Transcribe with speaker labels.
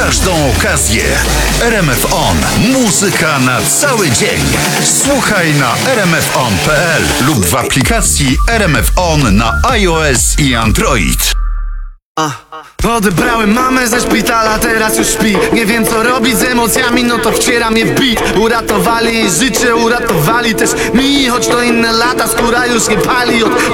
Speaker 1: każdą okazję. RMF On. Muzyka na cały dzień. Słuchaj na rmfon.pl lub w aplikacji RMF On na iOS i Android.
Speaker 2: Odebrałem mamę ze szpitala, teraz już śpi. Nie wiem co robić z emocjami, no to wcieram je w beat. Uratowali jej życie, uratowali też mi. Choć to inne lata, skóra już nie pali od